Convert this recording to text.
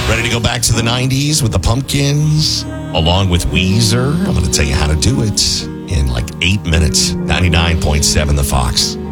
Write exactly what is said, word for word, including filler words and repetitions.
Ready to go back to the nineties with the Pumpkins, along with Weezer? I'm going to tell you how to do it in like eight minutes. ninety-nine point seven The Fox.